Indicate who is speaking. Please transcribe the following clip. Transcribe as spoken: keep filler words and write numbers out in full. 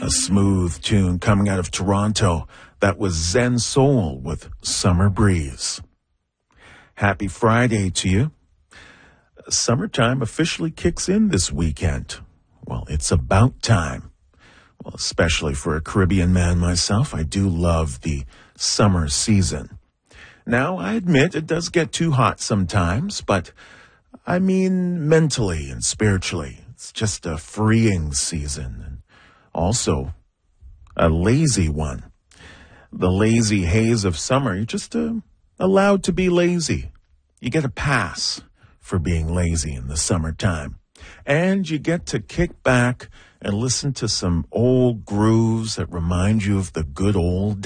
Speaker 1: A smooth tune coming out of Toronto. That was Zen Soul with Summer Breeze. Happy Friday to you. Summertime officially kicks in this weekend. Well, it's about time. Well, especially for a Caribbean man myself, I do love the summer season. Now, I admit it does get too hot sometimes, but I mean mentally and spiritually. It's just a freeing season and also a lazy one. The lazy haze of summer, you're just uh, allowed to be lazy. You get a pass for being lazy in the summertime. And you get to kick back and listen to some old grooves that remind you of the good old days.